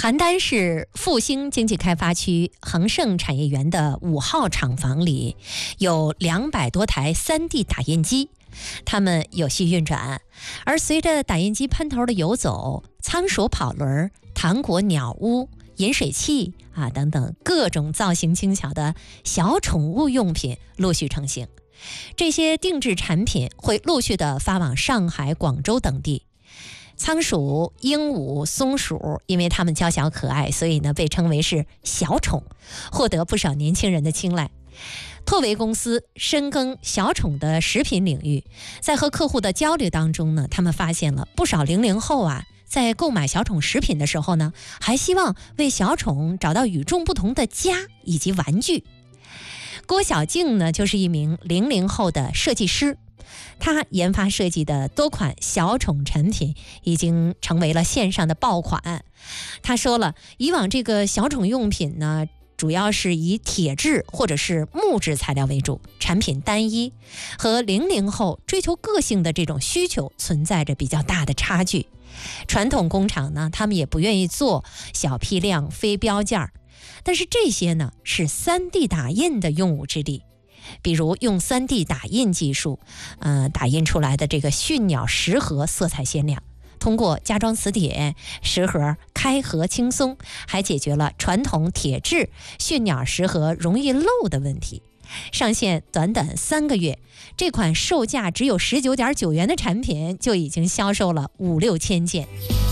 邯郸市复兴经济开发区恒盛产业园的5号厂房里有200多台3D 打印机，它们有序运转，而随着打印机喷头的游走，仓鼠跑轮、糖果鸟屋、饮水器等等各种造型精巧的小宠物用品陆续成型。这些定制产品会陆续的发往上海、广州等地。仓鼠、鹦鹉、松鼠，因为它们娇小可爱，所以呢被称为是小宠，获得不少年轻人的青睐。拓维公司深耕小宠的食品领域，在和客户的交流当中呢，他们发现了不少00后在购买小宠食品的时候呢，还希望为小宠找到与众不同的家以及玩具。郭小静呢，就是一名00后的设计师，他研发设计的多款小宠产品已经成为了线上的爆款。他说了，以往这个小宠用品呢，主要是以铁质或者是木质材料为主，产品单一，和00后追求个性的这种需求存在着比较大的差距。传统工厂呢，他们也不愿意做小批量非标件，但是这些呢是 3D 打印的用武之地。比如用 3D 打印技术，打印出来的这个驯鸟食盒色彩鲜亮，通过加装磁铁，食盒开合轻松，还解决了传统铁质驯鸟食盒容易漏的问题。上线短短3个月，这款售价只有19.9元的产品就已经销售了5、6千件。